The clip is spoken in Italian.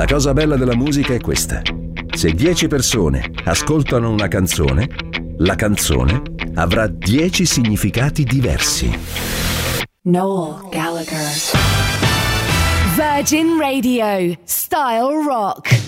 La cosa bella della musica è questa: se 10 persone ascoltano una canzone, la canzone avrà 10 significati diversi. Noel Gallagher. Virgin Radio, Style Rock.